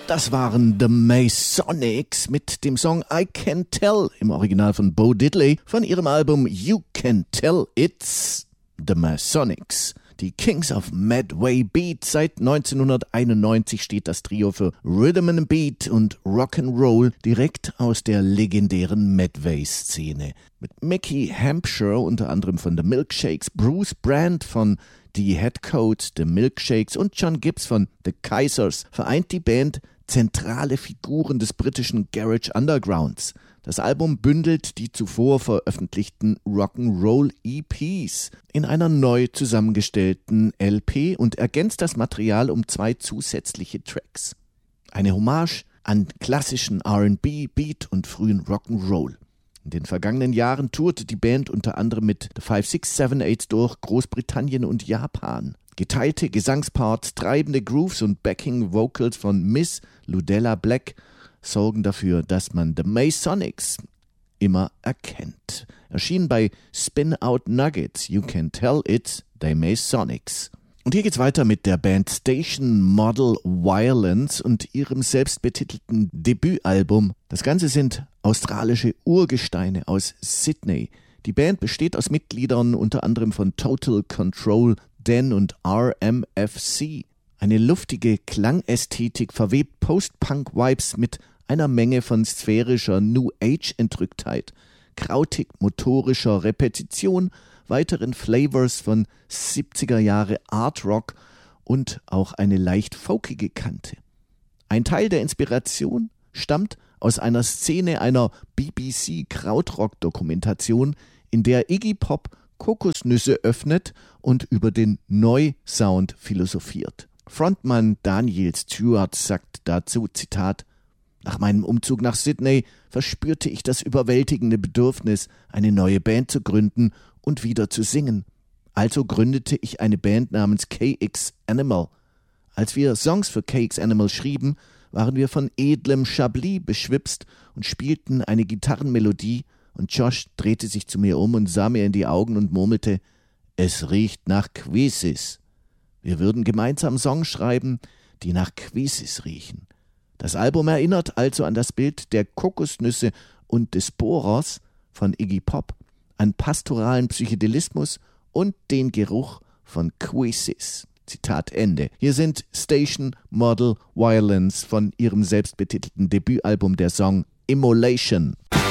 Das waren The Masonics mit dem Song I Can Tell im Original von Bo Diddley von ihrem Album You Can Tell It's The Masonics. Die Kings of Medway Beat. Seit 1991 steht das Trio für Rhythm and Beat und Rock'n'Roll direkt aus der legendären Medway-Szene. Mit Mickey Hampshire, unter anderem von The Milkshakes, Bruce Brand von The Headcoats, The Milkshakes und John Gibbs von The Kaisers vereint die Band zentrale Figuren des britischen Garage Undergrounds. Das Album bündelt die zuvor veröffentlichten Rock'n'Roll-EPs in einer neu zusammengestellten LP und ergänzt das Material um 2 zusätzliche Tracks. Eine Hommage an klassischen R&B, Beat und frühen Rock'n'Roll. In den vergangenen Jahren tourte die Band unter anderem mit The 5-6-7-8 durch Großbritannien und Japan. Geteilte Gesangsparts, treibende Grooves und Backing-Vocals von Miss Ludella Black sorgen dafür, dass man The Masonics immer erkennt. Erschienen bei Spin Out Nuggets, You Can Tell It's The Masonics. Und hier geht's weiter mit der Band Station Model Violence und ihrem selbstbetitelten Debütalbum. Das Ganze sind australische Urgesteine aus Sydney. Die Band besteht aus Mitgliedern unter anderem von Total Control, Den und RMFC. Eine luftige Klangästhetik verwebt Post-Punk-Vibes mit einer Menge von sphärischer New-Age-Entrücktheit, krautig-motorischer Repetition, weiteren Flavors von 70er Jahre Art-Rock und auch eine leicht folkige Kante. Ein Teil der Inspiration stammt aus einer Szene einer BBC-Krautrock-Dokumentation, in der Iggy Pop Kokosnüsse öffnet und über den Neu-Sound philosophiert. Frontmann Daniel Stewart sagt dazu, Zitat, nach meinem Umzug nach Sydney verspürte ich das überwältigende Bedürfnis, eine neue Band zu gründen und wieder zu singen. Also gründete ich eine Band namens KX Animal. Als wir Songs für KX Animal schrieben, waren wir von edlem Chablis beschwipst und spielten eine Gitarrenmelodie und Josh drehte sich zu mir um und sah mir in die Augen und murmelte, es riecht nach Quesis. Wir würden gemeinsam Songs schreiben, die nach Quesis riechen. Das Album erinnert also an das Bild der Kokosnüsse und des Bohrers von Iggy Pop, an pastoralen Psychedelismus und den Geruch von Quesis. Zitat Ende. Hier sind Station Model Violence von ihrem selbstbetitelten Debütalbum der Song Immolation.